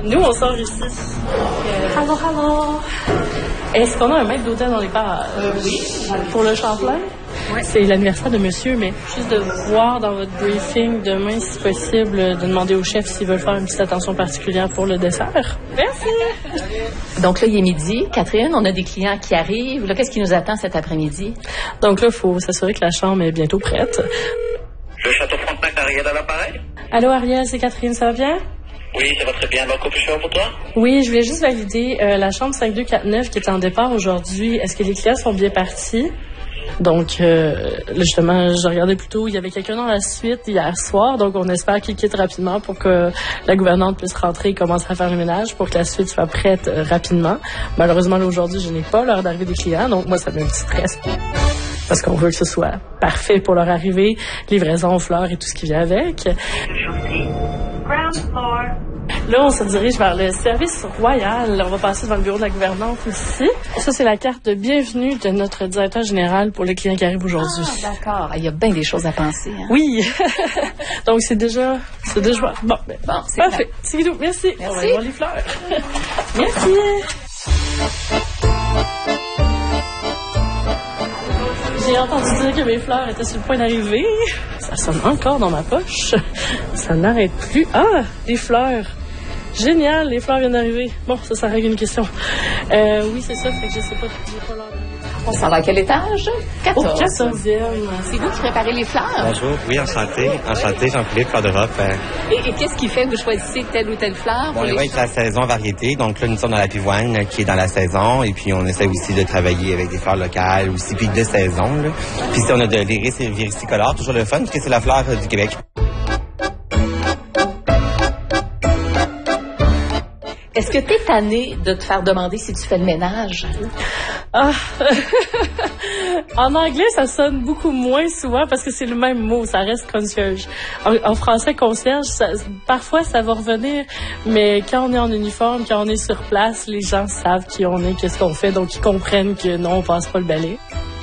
Nous, on sort ici. Allô. Est-ce qu'on a un maître d'hôtel dans les bars? Oui. Pour le Champlain? Oui. C'est l'anniversaire de monsieur, mais juste de voir dans votre briefing demain, si possible, de demander au chef s'ils veulent faire une petite attention particulière pour le dessert. Merci! Donc là, il est midi. Catherine, on a des clients qui arrivent. Là, qu'est-ce qui nous attend cet après-midi? Donc là, il faut s'assurer que la chambre est bientôt prête. Le Château Frontenac, Ariel à l'appareil? Allô, Ariel, c'est Catherine, ça va bien? Oui, ça va très bien. Donc, puis-je faire pour toi? Oui, je voulais juste valider la chambre 5249 qui est en départ aujourd'hui. Est-ce que les clients sont bien partis? Donc, justement, je regardais plutôt, il y avait quelqu'un dans la suite hier soir, donc on espère qu'il quitte rapidement pour que la gouvernante puisse rentrer et commencer à faire le ménage pour que la suite soit prête rapidement. Malheureusement, là, aujourd'hui, je n'ai pas l'heure d'arrivée des clients, donc moi, ça me met un petit stress. Parce qu'on veut que ce soit parfait pour leur arrivée, livraison, fleurs et tout ce qui vient avec. Là, on se dirige vers le service royal. On va passer devant le bureau de la gouvernante ici. Ça, c'est la carte de bienvenue de notre directeur général pour les clients qui arrivent aujourd'hui. Ah, d'accord. Il y a bien des choses à penser. Hein? Oui. Donc, c'est déjà... Bon, c'est parfait. C'est tout. Merci. Merci. On va voir les fleurs. Merci. J'ai entendu dire que mes fleurs étaient sur le point d'arriver. Ça sonne encore dans ma poche. Ça n'arrête plus. Ah, les fleurs. Génial, les fleurs viennent d'arriver. Bon, ça règle une question. Oui, c'est ça, fait que je sais pas, j'ai pas l'heure. On s'en va à quel étage? 14. Au 14e. C'est vous qui préparez les fleurs? Bonjour, oui, enchanté. Enchanté, Jean-Philippe, Fleur d'Europe. Et qu'est-ce qui fait que vous choisissez telle ou telle fleur? Bon, oui, c'est la saison variété. Donc là, nous sommes dans la pivoine qui est dans la saison. Et puis, on essaie aussi de travailler avec des fleurs locales, aussi, puis de saison. Là. Puis si on a de l'iris et virissicolore, toujours le fun, parce que c'est la fleur du Québec. Est-ce que t'es tanné de te faire demander si tu fais le ménage? Ah. En anglais, ça sonne beaucoup moins souvent parce que c'est le même mot, ça reste concierge. En français, concierge, parfois ça va revenir, mais quand on est en uniforme, quand on est sur place, les gens savent qui on est, qu'est-ce qu'on fait, donc ils comprennent que non, on passe pas le balai.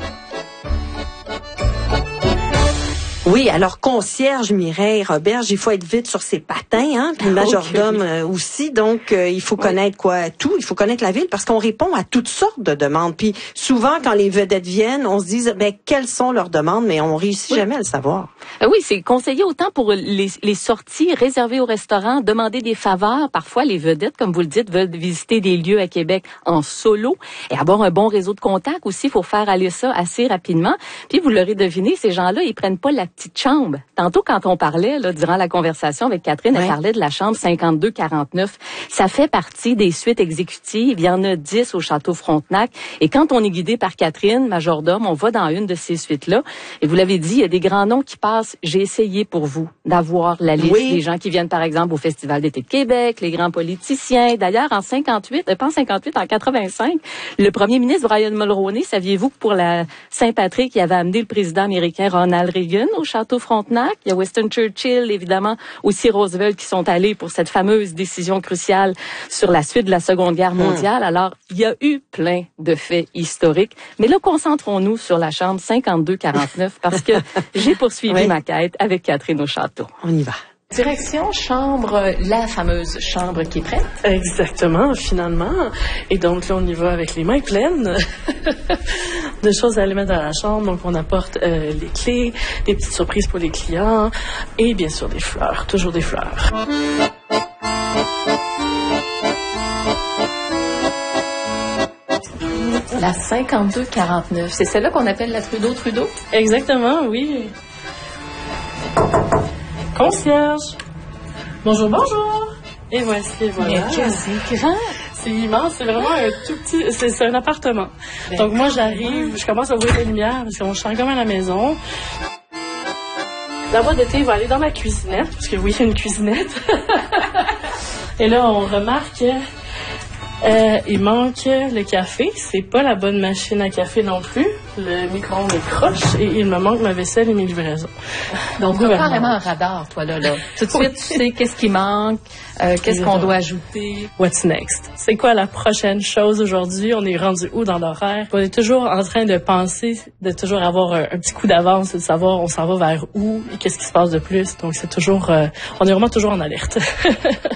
Oui, alors concierge, Mireille, Roberge, il faut être vite sur ses patins, hein, puis majordome aussi, donc il faut connaître tout, il faut connaître la ville parce qu'on répond à toutes sortes de demandes. Puis souvent, quand les vedettes viennent, on se dit, quelles sont leurs demandes, mais on réussit jamais à le savoir. Oui, c'est conseillé autant pour les sorties réservées au restaurant, demander des faveurs. Parfois, les vedettes, comme vous le dites, veulent visiter des lieux à Québec en solo et avoir un bon réseau de contacts aussi pour faire aller ça assez rapidement. Puis, vous l'aurez deviné, ces gens-là, ils prennent pas la petite chambre. Tantôt, quand on parlait, là, durant la conversation avec Catherine, elle parlait de la chambre 5249. Ça fait partie des suites exécutives. Il y en a 10 au Château Frontenac. Et quand on est guidé par Catherine, majordome, on va dans une de ces suites-là. Et vous l'avez dit, il y a des grands noms qui passent. J'ai essayé pour vous d'avoir la liste des gens qui viennent, par exemple, au Festival d'été de Québec, les grands politiciens. D'ailleurs, en 85, le premier ministre Brian Mulroney, saviez-vous que pour la Saint-Patrick, il avait amené le président américain Ronald Reagan au Château Frontenac. Il y a Winston Churchill, évidemment, aussi Roosevelt qui sont allés pour cette fameuse décision cruciale sur la suite de la Seconde Guerre mondiale. Alors, il y a eu plein de faits historiques. Mais là, concentrons-nous sur la chambre 5249 parce que j'ai poursuivi ma quête avec Catherine au château. On y va. Direction chambre, la fameuse chambre qui est prête. Exactement, finalement. Et donc là, on y va avec les mains pleines de choses à aller mettre dans la chambre. Donc, on apporte les clés, des petites surprises pour les clients et bien sûr des fleurs, toujours des fleurs. La 5249, c'est celle-là qu'on appelle la Trudeau? Exactement, oui. Concierge. Bonjour. Et voici, voilà. C'est grand. C'est immense, c'est vraiment un tout petit... C'est un appartement. Donc moi, j'arrive, je commence à ouvrir les lumières parce qu'on change comme à la maison. La boîte de thé va aller dans ma cuisinette, parce que oui, il y a une cuisinette. Et là, on remarque... il manque le café. C'est pas la bonne machine à café non plus. Le micro-ondes est croche et il me manque ma vaisselle et mes livraisons. Donc, tu as carrément un radar, toi, là. Tout de suite, tu sais qu'est-ce qui manque, qu'est-ce qu'on doit ajouter. What's next? C'est quoi la prochaine chose aujourd'hui? On est rendu où dans l'horaire? On est toujours en train de penser, de toujours avoir un petit coup d'avance, de savoir on s'en va vers où et qu'est-ce qui se passe de plus. Donc, c'est toujours, on est vraiment toujours en alerte.